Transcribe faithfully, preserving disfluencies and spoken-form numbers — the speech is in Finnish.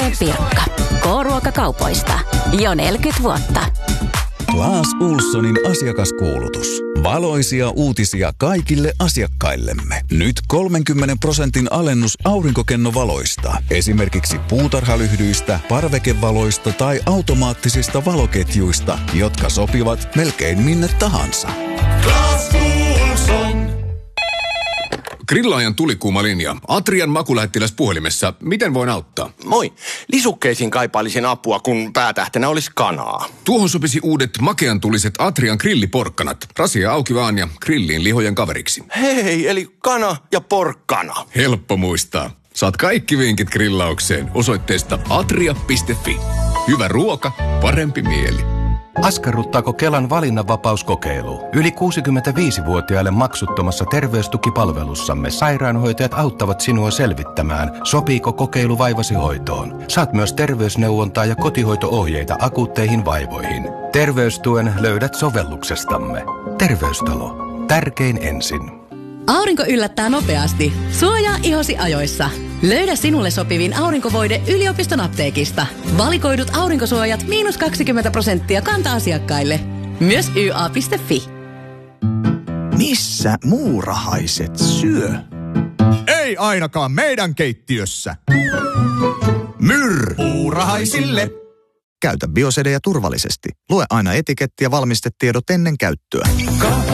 Pirkka. K-ruokakaupoista. Jo neljäkymmentä vuotta. Claes Ohlsonin asiakaskuulutus. Valoisia uutisia kaikille asiakkaillemme. Nyt kolmenkymmenen prosentin alennus aurinkokennovaloista. Esimerkiksi puutarhalyhdyistä, parvekevaloista tai automaattisista valoketjuista, jotka sopivat melkein minne tahansa. Claes Ohlson. Grillaajan tulikuuma linja. Atrian makulähettiläs puhelimessa. Miten voin auttaa? Moi. Lisukkeisiin kaipailisin apua, kun päätähtenä olisi kanaa. Tuohon sopisi uudet makean tuliset Atrian grilliporkkanat. Rasia auki vaan ja grilliin lihojen kaveriksi. Hei, eli kana ja porkkana. Helppo muistaa. Saat kaikki vinkit grillaukseen osoitteesta atria piste fi. Hyvä ruoka, parempi mieli. Askarruttaako Kelan valinnanvapauskokeilu? Yli kuusikymmentäviisivuotiaille maksuttomassa terveystukipalvelussamme sairaanhoitajat auttavat sinua selvittämään, sopiiko kokeilu vaivasi hoitoon. Saat myös terveysneuvontaa ja kotihoito-ohjeita akuutteihin vaivoihin. Terveystuen löydät sovelluksestamme. Terveystalo. Tärkein ensin. Aurinko yllättää nopeasti. Suojaa ihosi ajoissa. Löydä sinulle sopivin aurinkovoide yliopiston apteekista. Valikoidut aurinkosuojat miinus kaksikymmentä prosenttia kanta-asiakkaille. Myös y a piste fi. Missä muurahaiset syö? Ei ainakaan meidän keittiössä. Myrr! Muurahaisille. Käytä Biosedejä turvallisesti. Lue aina etiketti ja valmistetiedot ennen käyttöä.